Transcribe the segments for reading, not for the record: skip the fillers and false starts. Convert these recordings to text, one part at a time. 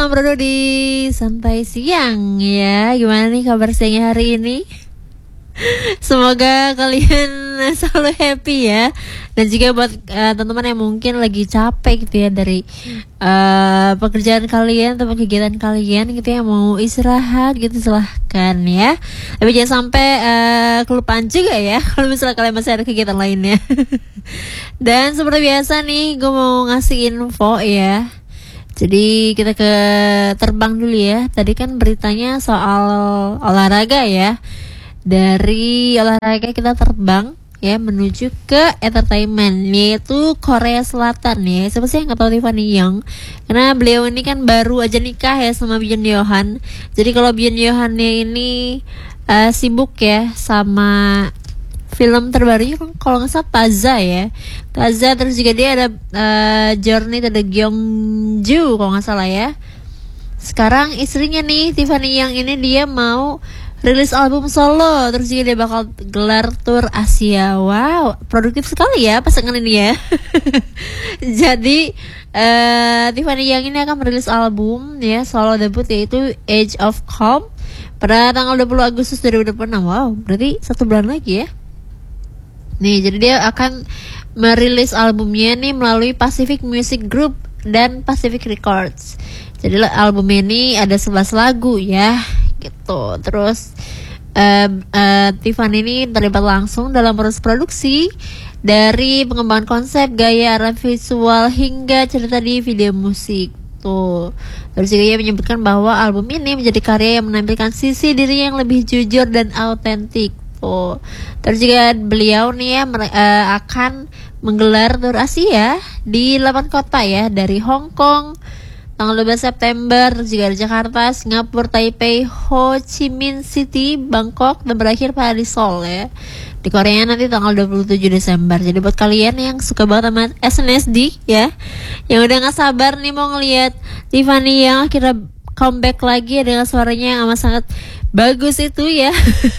Selamat berdua di Santai Siang ya. Gimana nih kabar siangnya hari ini? Semoga kalian selalu happy ya. Dan juga buat teman-teman yang mungkin lagi capek gitu ya dari pekerjaan kalian atau kegiatan kalian gitu ya, mau istirahat gitu, silahkan ya. Tapi jangan sampai kelupaan juga ya kalau misalnya kalian masih ada kegiatan lainnya. Dan seperti biasa nih, gue mau ngasih info ya. Jadi kita ke terbang dulu ya. Tadi kan beritanya soal olahraga ya. Dari olahraga kita terbang ya menuju ke entertainment, yaitu Korea Selatan ya. Siapa sih yang nggak tahu Tiffany Young? Karena beliau ini kan baru aja nikah ya sama Byun Yohan. Jadi kalau Byun Yohannya ini sibuk ya sama film terbarunya kan, kalau nggak salah Taza ya. Taza, terus juga dia ada Journey to the Gyeongju kalau nggak salah ya. Sekarang istrinya nih Tiffany Young ini dia mau rilis album solo, terus juga dia bakal gelar tour Asia. Wow, produktif sekali ya pasangan ini ya. Jadi Tiffany Young ini akan merilis album ya solo debut, yaitu Age of Calm pada tanggal 20 Agustus 2026. Wow, berarti 1 bulan lagi ya. Nih, jadi dia akan merilis albumnya nih melalui Pacific Music Group dan Pacific Records. Jadi album ini ada 11 lagu ya gitu. Terus Tiffany ini terlibat langsung dalam proses produksi, dari pengembangan konsep, gaya, arah visual hingga cerita di video musik tuh. Terus juga ia menyebutkan bahwa album ini menjadi karya yang menampilkan sisi diri yang lebih jujur dan autentik tuh. Terus juga beliau nih ya akan menggelar tur Asia di 8 kota ya, dari Hong Kong tanggal 12 September, terus juga ada Jakarta, Singapura, Taipei, Ho Chi Minh City, Bangkok, dan berakhir pada di Seoul ya. Di Korea nanti tanggal 27 Desember. Jadi buat kalian yang suka banget sama SNSD ya, yang udah gak sabar nih mau ngeliat Tiffany yang akhirnya comeback lagi dengan suaranya yang amat sangat bagus itu ya.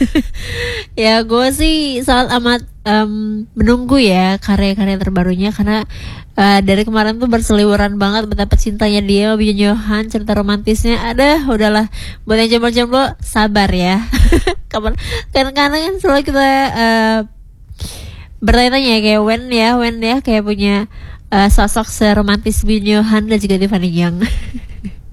Ya gue sih sangat amat menunggu ya karya-karya terbarunya, karena dari kemarin tuh berseliweran banget betapa cintanya dia Byun Yohan, cerita romantisnya. Udahlah, buat yang jomblo-jomblo sabar ya. Kapan? Karena kan selalu kita bertanya-tanya kayak Wen ya kayak punya sosok seromantis Byun Yohan dan juga Tiffany Young.